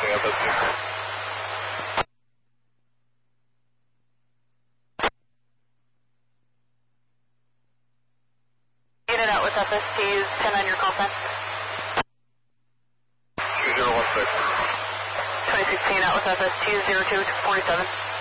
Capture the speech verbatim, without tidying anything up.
Yeah, that's it. Unit out with F S Ts, ten on your call sign. two zero one six. twenty sixteen out with F S Ts, zero two forty-seven.